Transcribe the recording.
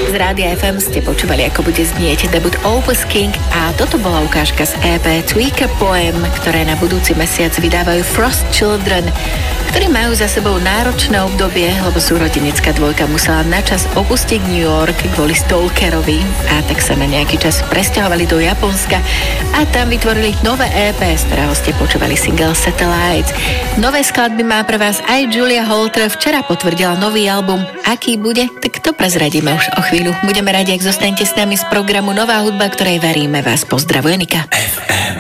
Z Rádia FM ste počúvali, ako bude znieť debut Opus King a toto bola ukážka z EP Tweaker Poem, ktoré na budúci mesiac vydávajú Frost Children, ktorí majú za sebou náročné obdobie, lebo súrodenecká dvojka musela načas opustiť New York kvôli Stalkerovi a tak sa na nejaký čas presťahovali do Japonska a tam vytvorili nové EP, z ktorého ste počúvali single Satellites. Nové skladby má pre vás aj Julia Holter, včera potvrdila nový album. Aký bude? Tak to prezradíme už o chvíľu. Budeme radi, ak zostanete s nami z programu Nová hudba, ktorej veríme. Vás pozdravuje Nika.